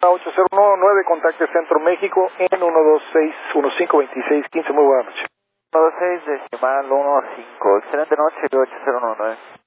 8019, contacte Centro México en 126-1526-15. Muy buenas noches. 126 decimal 15. Excelente noche, 8019.